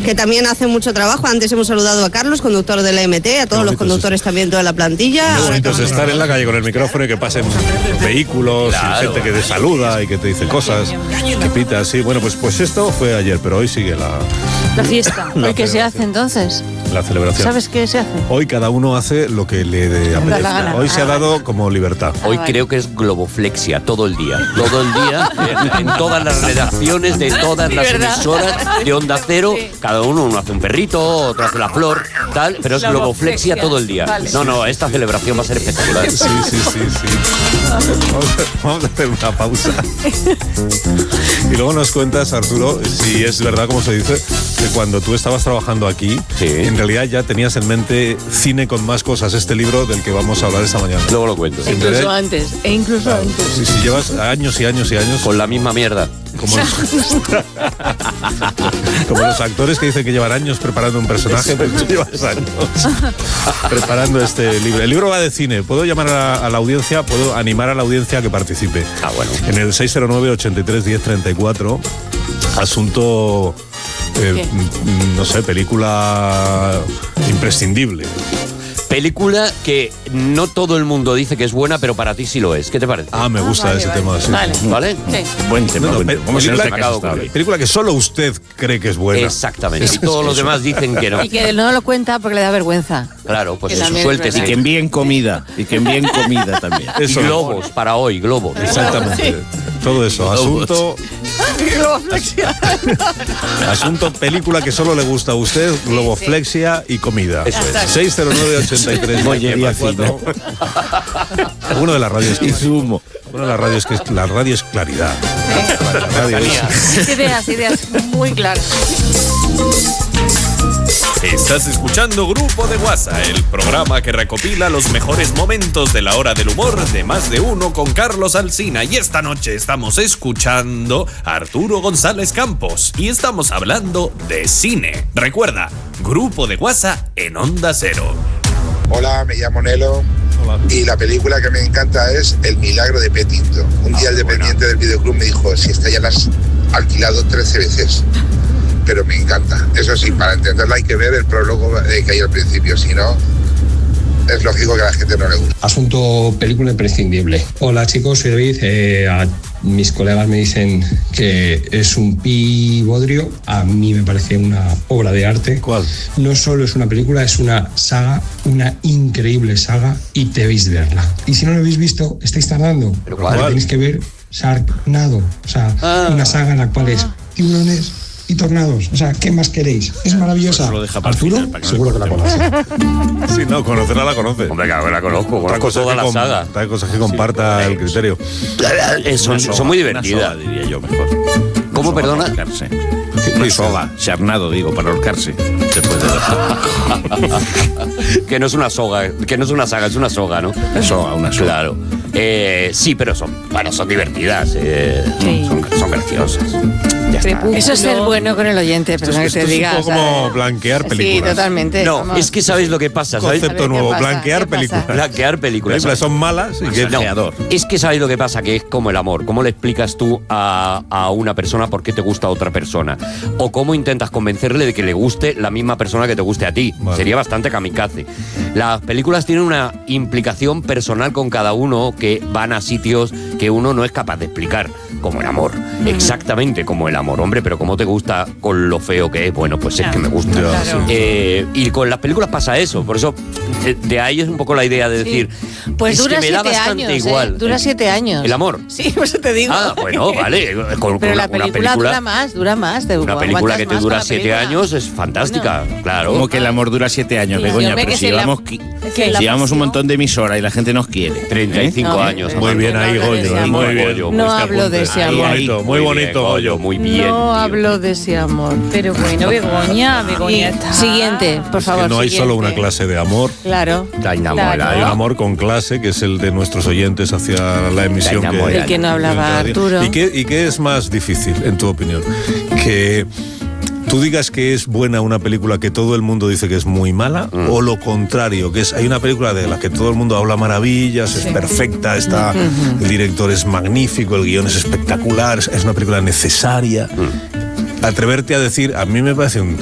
que también hace mucho trabajo. Antes hemos saludado a Carlos, conductor de la MT, a todos los conductores también, toda la plantilla. Qué bonito es estar en la calle con el micrófono y que pasen vehículos, y gente que te saluda y que te dice cosas, que pita, sí. Bueno, pues esto fue ayer, pero hoy sigue la fiesta. ¿Hoy qué se hace entonces? La celebración. ¿Sabes qué se hace? Hoy cada uno hace lo que le apetezca. Hoy se ha dado como libertad. Hoy creo que es globoflexia todo el día. Todo el día, en todas las redacciones de todas las emisoras de Onda Cero, cada uno hace un perrito, otro hace la flor, tal, pero es globoflexia todo el día. Vale. No, esta celebración va a ser espectacular. Sí. Vamos a hacer una pausa. Y luego nos cuentas, Arturo, si es verdad, como se dice, que cuando tú estabas trabajando aquí, en realidad ya tenías en mente Cine con más cosas, este libro del que vamos a hablar esta mañana. Luego lo cuento. Incluso antes. Sí, llevas años y años y años con la misma mierda. Como los actores que dicen que llevan años preparando un personaje, pero tú llevas años preparando este libro. El libro va de cine. Puedo llamar a la audiencia, puedo animar a la audiencia a que participe. Bueno. En el 609-83-1034, asunto, no sé, película imprescindible. Película que no todo el mundo dice que es buena, pero para ti sí lo es. ¿Qué te parece? Me gusta ese tema. Sí. ¿Vale? Sí. Buen tema. Película que solo usted cree que es buena. Exactamente. Y todos los demás dicen que no. Y que no lo cuenta porque le da vergüenza. Claro, pues eso, suéltese. Y que envíen comida. también. Eso. Y globos, para hoy, globos. Exactamente. Sí. Todo eso. Asunto película que solo le gusta a usted, globoflexia y comida. Eso es. 609-83. Bollería fina. Uno de las radios y zumo. Una de las radios que la radio es claridad. La radio es... Ideas muy claras. Estás escuchando Grupo de WhatsApp, el programa que recopila los mejores momentos de la hora del humor de Más de Uno con Carlos Alsina. Y esta noche estamos escuchando a Arturo González Campos y estamos hablando de cine. Recuerda, Grupo de WhatsApp en Onda Cero. Hola, me llamo Nelo. Hola. Y la película que me encanta es El milagro de Petinto. Un día el dependiente del videoclub me dijo, si esta ya la has alquilado 13 veces. Pero me encanta. Eso sí, para entenderla hay que ver el prólogo que hay al principio, si no, es lógico que a la gente no le guste. Asunto película imprescindible. Hola chicos, soy David. Mis colegas me dicen que es un bodrio. A mí me parece una obra de arte. ¿Cuál? No solo es una película, es una saga, una increíble saga, y debéis verla. Y si no lo habéis visto, estáis tardando. ¿Pero cuál? Tenéis que ver Sharknado. O sea, una saga en la cual es tiburones y tornados. O sea, ¿qué más queréis? Es maravillosa. Arturo, seguro que la conoce. Sí, no, conocerla la conoce. Hombre, claro que la conozco. Otra Toda la saga. Hay cosas que comparta el criterio. Son muy divertidas. Soga, diría yo, mejor. ¿Cómo, soga perdona? Para ahorcarse. Una soga, charnado, digo, para ahorcarse. Después de que no es una soga, que no es una saga, es una soga, ¿no? Una soga. Claro. Sí, pero son divertidas. Son graciosas. Eso es ser bueno con el oyente, pero que te digas. Es un poco como blanquear películas. Sí, totalmente. No, vamos. Es que ¿sabéis lo que pasa? Concepto nuevo, blanquear películas. Blanquear películas. Películas son malas y que es creador. Es que ¿sabéis lo que pasa? Que es como el amor. ¿Cómo le explicas tú a una persona por qué te gusta a otra persona? O cómo intentas convencerle de que le guste la misma persona que te guste a ti. Vale. Sería bastante kamikaze. Las películas tienen una implicación personal con cada uno que van a sitios que uno no es capaz de explicar. Como el amor. Exactamente como el amor. Hombre, pero ¿cómo te gusta con lo feo que es? Bueno, pues es que me gusta. Claro. Y con las películas pasa eso. Por eso, de ahí es un poco la idea de decir... Pues es dura que me da 7 bastante años. igual. Dura 7 años. ¿El amor? Sí, por eso te digo. Bueno, vale. Pero la película dura más. Una película que te dura 7 años es fantástica, claro. Como que el amor dura 7 años, Begoña, pero si llevamos un montón de emisoras y la gente nos quiere. 35 años. Muy bien ahí, Goyo. Muy bien. No hablo de ese amor. Muy bonito, Goyo. Muy bien. No hablo de ese amor. Pero bueno, Begoña está. Siguiente, por favor. No hay solo una clase de amor. Claro. Hay un amor con clase, que es el de nuestros oyentes hacia la emisión. El que no hablaba Arturo. ¿Y qué es más difícil, en tu opinión? Que tú digas que es buena una película que todo el mundo dice que es muy mala, o lo contrario, que hay una película de la que todo el mundo habla maravillas, es perfecta, el director es magnífico, el guión es espectacular, es una película necesaria. Atreverte a decir, a mí me parece un